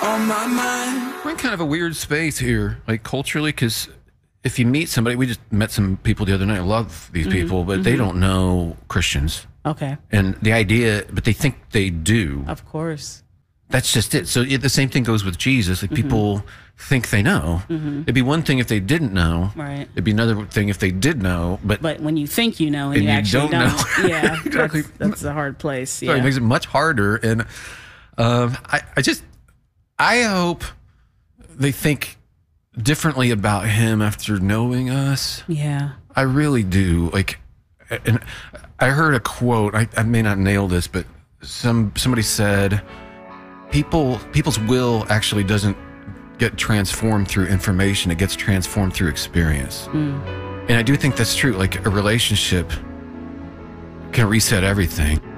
on my mind. We're in kind of a weird space here, like culturally, because if you meet somebody, we just met some people the other night. I love these people, but they don't know Christians. Okay. And the idea, but they think they do. Of course. That's just it. So the same thing goes with Jesus. Like people think they know. It'd be one thing if they didn't know. Right. It'd be another thing if they did know. But when you think you know and you actually don't know. Yeah. Exactly. That's a hard place. So Yeah. it makes it much harder. And I hope they think differently about him after knowing us. Yeah. I really do. Like, and I heard a quote. I may not nail this, but somebody said, people's will actually doesn't get transformed through information. It gets transformed through experience. And I do think that's true. Like a relationship can reset everything.